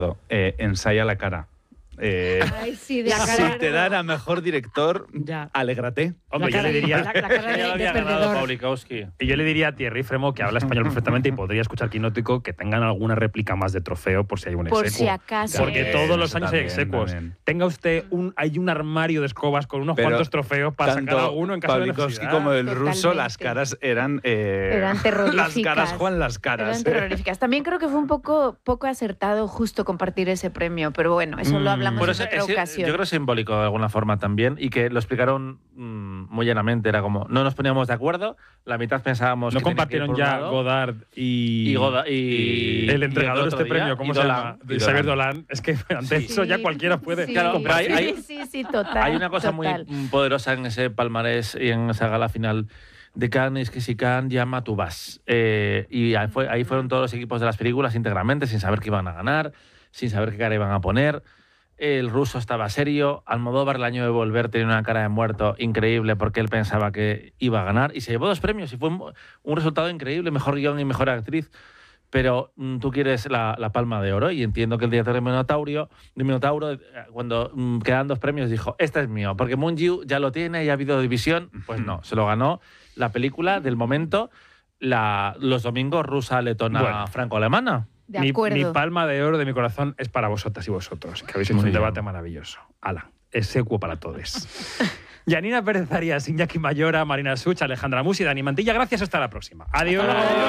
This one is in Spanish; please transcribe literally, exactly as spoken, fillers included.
Eh, ensaya la cara. Eh, Ay, sí, de si te dan a mejor director, ya. alégrate. Hombre, La yo le cara- diría... la- la cara de- ya lo de había perdedor. ganado Paulikowski. Y yo le diría a Thierry Fremont, que habla español perfectamente y podría escuchar Quinótico, que tengan alguna réplica más de trofeo por si hay un Por execuo. si acaso. Porque También, todos los eso años hay también, execuos. también. Tenga usted un... Hay un armario de escobas con unos Pero cuantos trofeos para tanto sacar alguno en caso de Paulikowski necesidad. como el ruso, Totalmente. las caras eran... eh, Eran terroríficas. Las caras, Juan, las Eran caras. terroríficas. También creo que fue un poco, poco acertado justo compartir ese premio, pero bueno, eso lo Mm. hablamos Bueno, en ese- otra ese- ocasión. Yo creo simbólico de alguna forma también y que lo explicaron mmm, muy llanamente. Era como, no nos poníamos de acuerdo, la mitad pensábamos No que tenía que ir compartieron por un ya lado, Godard y... y, Goda- y- el y entregador de otro este día, premio, ¿cómo y se Dolan. llama? Y Xavier Dolan. Dolan. Es que ante Sí. eso ya cualquiera puede. Sí, Claro, pero hay- sí, hay- sí, sí, total. Hay una cosa total. muy poderosa en ese palmarés y en esa gala final de Cannes, es que si Cannes llama, tú vas. Eh, y ahí, fue- ahí fueron todos los equipos de las películas íntegramente, sin saber qué iban a ganar, sin saber qué cara iban a poner. El ruso estaba serio. Almodóvar, el año de volver, tenía una cara de muerto increíble porque él pensaba que iba a ganar y se llevó dos premios y fue un, un resultado increíble, mejor guión y mejor actriz. Pero mm, tú quieres la, la palma de oro y entiendo que el director de Minotauro, de Minotauro eh, cuando mm, quedan dos premios, dijo, este es mío, porque Moon Yu ya lo tiene y ha habido división. Pues no, se lo ganó la película del momento, la, los domingos rusa, letona, Bueno. franco-alemana. De Mi, acuerdo. mi palma de oro de mi corazón es para vosotras y vosotros, que habéis hecho Muy un bien. debate maravilloso. Ala, execuo para todos. Yanina Pérez Arias, Iñaki Mayora, Marina Such, Alejandra Musi, Dani Mantilla. Gracias, hasta la próxima. Adiós. Adiós.